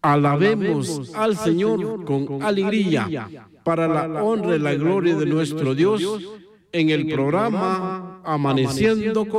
Alabemos al Señor con alegría para la honra y la gloria de nuestro Dios en el programa Amaneciendo con